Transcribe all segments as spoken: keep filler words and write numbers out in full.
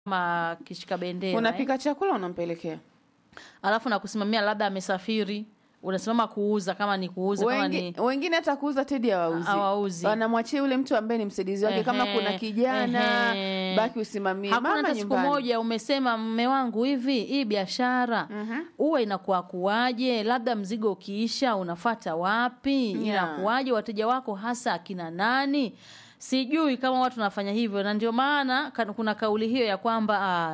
kama kishika bendera. Unapika eh? chakula unampelekea. Alafu na kusimamia labda amesafiri, unasimama kuuza kama ni kuuza Wengi, kama ni wengine hata kuuza Teddy hawauzi. Hawauzi. Wanamwachia yule mtu ambaye ni msaidizi wake, kama kuna kijana ehe. baki usimamie mama Hakuna hata siku nyumbani. moja umesema mume wangu hivi hii biashara Mhm. uwe inakuwa kuaje, labda mzigo ukiisha unafuata wapi, Yeah. inakuaje, wateja wako hasa akina nani? Sijui kama watu wanafanya hivyo, na ndio maana kan- kuna kauli hiyo ya kwamba ah,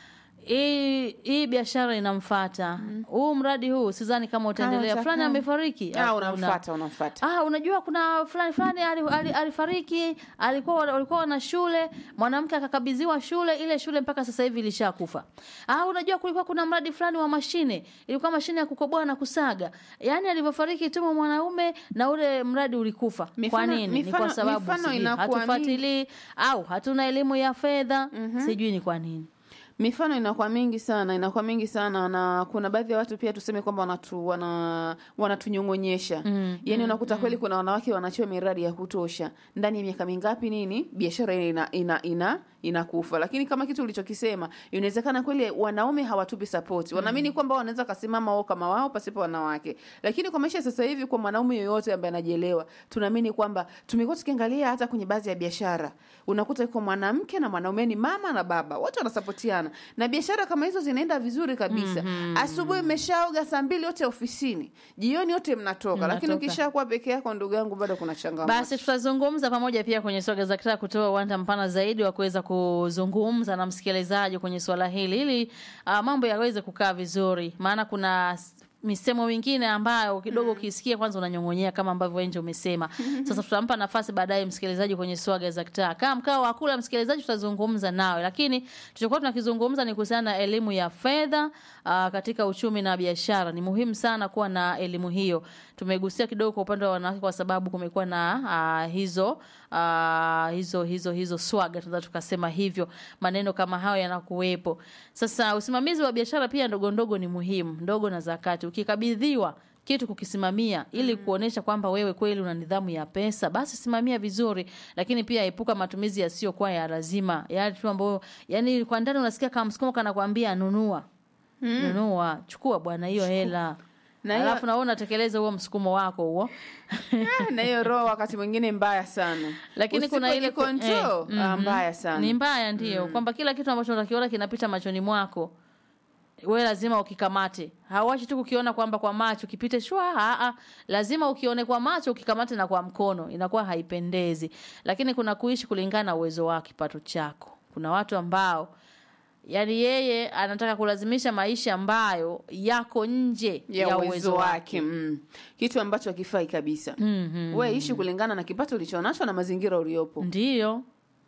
hii hii biashara inamfuata. Huu mm. mradi huu sidhani kama utaendelea. Kama Fulani utaka- amefariki. Ah, Una- unamfuata unamfuata. Ah, unajua kuna fulani fulani ali- ali- alifariki, alikuwa walikuwa na shule, mwanamke akakabidhiwa shule, ile shule mpaka sasa hivi ilishakufa. Ah, unajua kulikuwa kuna mradi fulani wa mashine, ilikuwa mashine ya kukoboa na kusaga. Yaani alivyofariki tu mwanaume na ule mradi ulikufa. Kwa Mifano- nini? Ni mifano- kwa sababu mifano sijui inakuwa hatufuatilii au hatuna elimu ya fedha, sijui ni kwa nini. Mifano inakuwa mingi sana, inakuwa mingi sana, na kuna baadhi ya watu pia tuseme kwamba wanatu wana wanatunyongonyesha. Mm, Yaani unakuta kweli kuna wanawake wanachiwa miradi ya kutosha. Ndani ya miaka mingapi nini biashara ile ina ina ina inakufa. Lakini kama kitu ulichokisema, inawezekana kweli wanaume hawatupi support. Wanaamini kwamba wanaweza kasimama wao kama wao pasipo wanawake. Lakini kwa maisha sasa hivi, kwa mwanaume yoyote ambaye anajielewa, tunaamini kwamba tumekuwa tukiangalia hata kwenye baadhi ya biashara, unakuta yuko mwanamke na mwanaume ni mama na baba, wote wanasupportiana. Na biashara kama hizo zinaenda vizuri kabisa. Mm-hmm. Asubuhi mmeshaoga saa mbili wote ofisini. Jioni wote mnatoka. Mnatoka. Lakini ukishakuwa peke yako, ndugu yangu, bado kuna changamoto. Basi tutazungumza pamoja pia kwenye Swaga za Kitaa, kutoa uwanda mpana zaidi wa kuweza kuzungumza na msikilizaji kwenye swala hili ili uh, mambo yaweze kukaa vizuri, maana kuna s- misemo mingine ambayo kidogo ukisikia kwanza unanyongonyea kama ambavyo Enje umesema. Sasa tutampa nafasi baadaye msikilizaji kwenye Swaga za Kitaa. Kama mkao wa kula msikilizaji, tutazungumza nawe, lakini tutakuwa tunakizungumza ni kuhusiana na elimu ya fedha uh, katika uchumi na biashara. Ni muhimu sana kuwa na elimu hiyo. Tumegusia kidogo kwa upande wa wanawake kwa sababu kumekuwa na uh, hizo uh, hizo hizo hizo swaga, tunaweza tukasema hivyo, maneno kama hayo yanakuwepo. Sasa usimamizi wa biashara pia ndogo ndogo ni muhimu, ndogo na zakati. Ukikabidhiwa kitu kukisimamia ili kuonesha kwamba wewe kweli una nidhamu ya pesa, basi simamia vizuri, lakini pia epuka matumizi yasiyo kwa ya lazima. Yaani tu ambayo yani kwa ndani unasikia kama msukumo kanakwambia nunua. Mm. Nunua, chukua bwana hiyo hela. Na Alafu hiyo- na wewe unatekeleza huo msukumo wako huo. na hiyo roho wakati mwingine mbaya sana. Lakini kuna ile control eh, mhm. mbaya sana. Ni mbaya ndio, kwamba kila kitu ambacho unakiona kinapita machoni mwako, wewe lazima ukikamate. Hawachi tu kukiona kwamba kwa macho kipite shwa, a a, lazima ukione kwa macho, ukikamate na kwa mkono, inakuwa haipendezi. Lakini kuna kuishi kulingana na uwezo wako, kipato chako. Kuna watu ambao yani yeye anataka kulazimisha maisha ambayo yako nje ya, ya uwezo wake. Mm. Kitu ambacho hakifai kabisa. Mhm. Wewe ishi kulingana na kipato ulichonacho na mazingira uliopo. Ndiyo.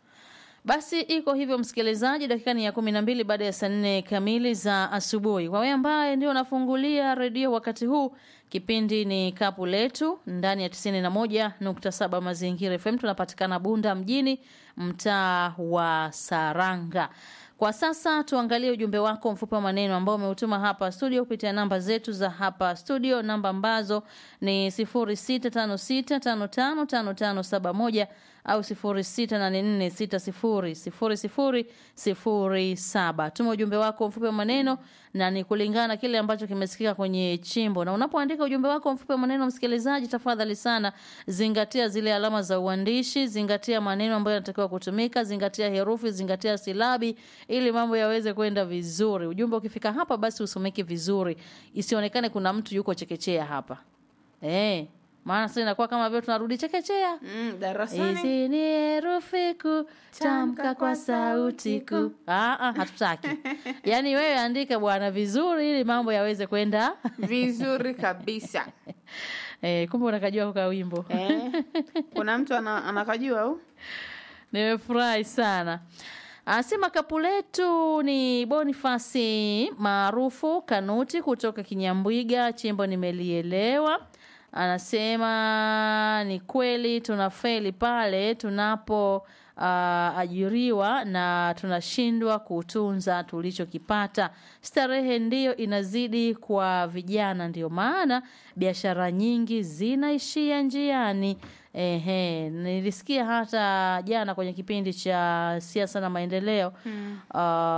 Basi iko hivyo msikilizaji, dakika ni ya kumi na mbili baada ya saa nne kamili za asubuhi. Kwa wewe ambaye ndio unafungulia redio wakati huu, kipindi ni Kapu Letu ndani ya tisini na moja nukta saba Mazingira F M. Tunapatikana Bunda mjini, mtaa wa Saranga. Kwa sasa tuangalie ujumbe wako mfupi wa maneno ambao umeutuma hapa studio kupitia namba zetu za hapa studio, namba ambazo ni sifuri sita tano sita tano tano tano tano saba moja au sifuri sita nane nne sita sifuri sifuri sifuri sifuri saba. Tuma ujumbe wako mfupi wa maneno na ni kulingana kile ambacho kimesikika kwenye chimbo. Na unapoandika ujumbe wako mfupi wa maneno msikilizaji, tafadhali sana zingatia zile alama za uandishi, zingatia maneno ambayo yanatakiwa kutumika, zingatia herufi, zingatia silabi ili mambo yaweze kwenda vizuri. Ujumbe ukifika hapa basi usomeke vizuri. Isionekane kuna mtu yuko chekechea hapa. Eh, maana sasa inakuwa kama vile tunarudi chekechea. Mm, darasani. Hizi ni herufi kuu, tamka kwa sauti kuu. Ah ah, hatutaki. Yaani wewe andika bwana vizuri ili mambo yaweze kwenda Vizuri kabisa. eh, kumbe unakajua kwa wimbo. Eh. Kuna mtu ana, anakajua au? Nimefurahi sana. Anasema Kapu Letu ni Bonifasi maarufu Kanuti kutoka Kinyambwiga, chimbo nimelielewa. Anasema ni kweli tunafeli pale tunapo uh, ajiriwa na tunashindwa kutunza tulichokipata. Starehe ndiyo inazidi kwa vijana, ndio maana biashara nyingi zinaishia njiani. Ehe, nilisikia hata jana kwenye kipindi cha siasa na maendeleo. Mm. Uh,